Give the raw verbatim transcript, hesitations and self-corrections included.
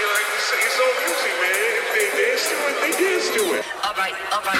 like you say, it's all music, man. If they dance to it, they dance to it. All right, all right.